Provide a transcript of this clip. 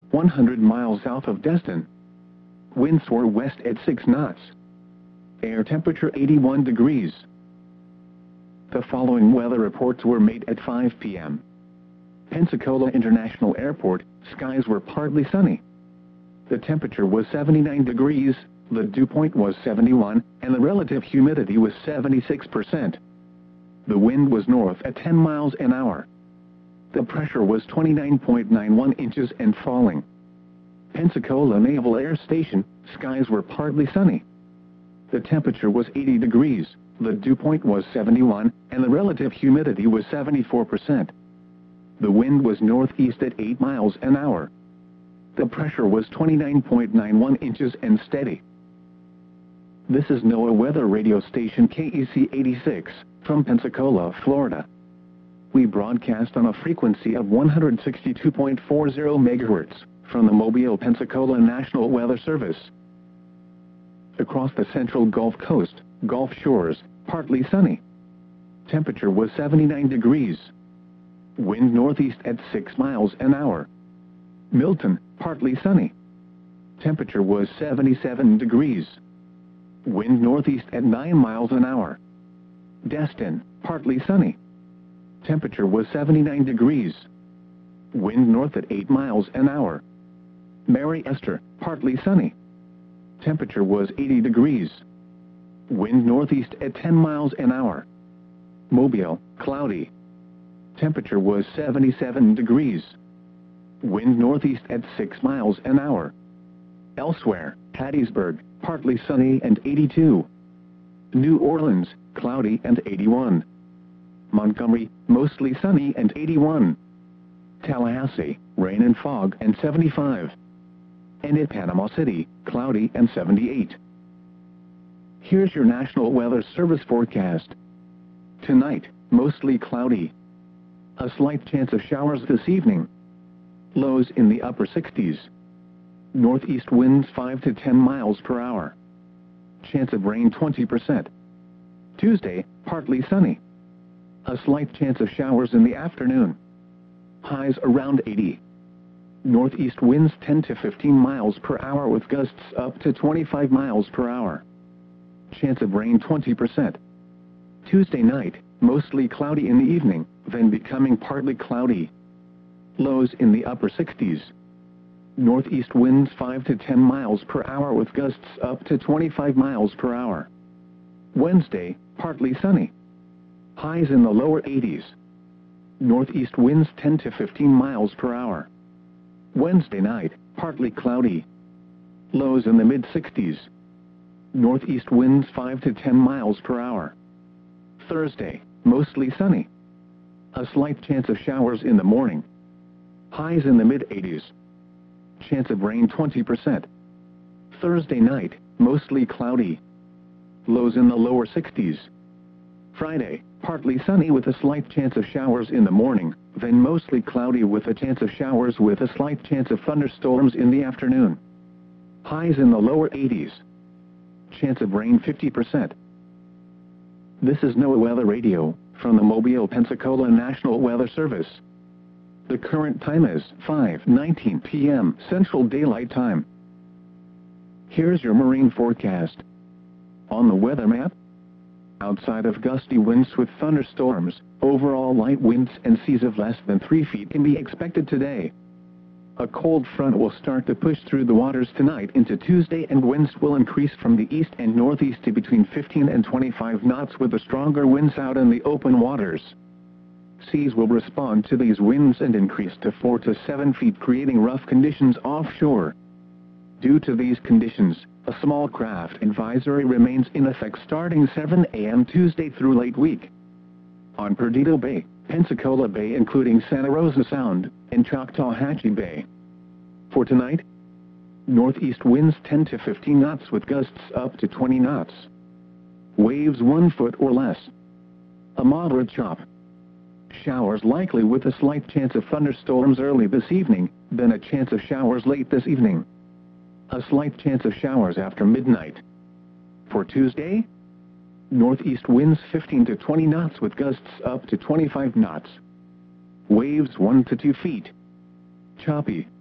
100 miles south of Destin. Winds were west at 6 knots. Air temperature 81 degrees. The following weather reports were made at 5 p.m. Pensacola International Airport, skies were partly sunny. The temperature was 79 degrees, the dew point was 71, and the relative humidity was 76%. The wind was north at 10 miles an hour. The pressure was 29.91 inches and falling. Pensacola Naval Air Station, skies were partly sunny. The temperature was 80 degrees, the dew point was 71, and the relative humidity was 74%. The wind was northeast at 8 miles an hour. The pressure was 29.91 inches and steady. This is NOAA weather radio station KEC 86, from Pensacola, Florida. We broadcast on a frequency of 162.40 MHz, from the Mobile, Pensacola National Weather Service. Across the central Gulf Coast, Gulf Shores, partly sunny. Temperature was 79 degrees. Wind northeast at 6 miles an hour. Milton, partly sunny. Temperature was 77 degrees. Wind northeast at 9 miles an hour. Destin, partly sunny. Temperature was 79 degrees. Wind north at 8 miles an hour. Mary Esther, partly sunny. Temperature was 80 degrees. Wind northeast at 10 miles an hour. Mobile, cloudy. Temperature was 77 degrees. Wind northeast at 6 miles an hour. Elsewhere, Hattiesburg, partly sunny and 82. New Orleans, cloudy and 81. Montgomery, mostly sunny and 81. Tallahassee, rain and fog and 75. And at Panama City, cloudy and 78. Here's your National Weather Service forecast. Tonight, mostly cloudy. A slight chance of showers this evening. Lows in the upper 60s. Northeast winds 5 to 10 miles per hour. Chance of rain 20%. Tuesday, partly sunny. A slight chance of showers in the afternoon. Highs around 80. Northeast winds 10 to 15 miles per hour with gusts up to 25 miles per hour. Chance of rain 20%. Tuesday night, mostly cloudy in the evening, then becoming partly cloudy. Lows in the upper 60s. Northeast winds 5 to 10 miles per hour with gusts up to 25 miles per hour. Wednesday, partly sunny. Highs in the lower 80s. Northeast winds 10 to 15 miles per hour. Wednesday night, partly cloudy. Lows in the mid-60s. Northeast winds 5 to 10 miles per hour. Thursday, mostly sunny. A slight chance of showers in the morning. Highs in the mid-80s. Chance of rain 20%. Thursday night, mostly cloudy. Lows in the lower 60s. Friday, partly sunny with a slight chance of showers in the morning, then mostly cloudy with a chance of showers with a slight chance of thunderstorms in the afternoon. Highs in the lower 80s. Chance of rain 50%. This is NOAA Weather Radio, from the Mobile, Pensacola National Weather Service. The current time is 5:19 p.m. Central Daylight Time. Here's your marine forecast. On the weather map, outside of gusty winds with thunderstorms, overall light winds and seas of less than 3 feet can be expected today. A cold front will start to push through the waters tonight into Tuesday, and winds will increase from the east and northeast to between 15 and 25 knots with the stronger winds out in the open waters. Seas will respond to these winds and increase to 4 to 7 feet, creating rough conditions offshore. Due to these conditions, a small craft advisory remains in effect starting 7 a.m. Tuesday through late week. On Perdido Bay, Pensacola Bay including Santa Rosa Sound, and Choctawhatchee Bay. For tonight, northeast winds 10 to 15 knots with gusts up to 20 knots. Waves 1 foot or less. A moderate chop. Showers likely with a slight chance of thunderstorms early this evening, then a chance of showers late this evening. A slight chance of showers after midnight. For Tuesday, northeast winds 15 to 20 knots with gusts up to 25 knots. Waves 1 to 2 feet. Choppy.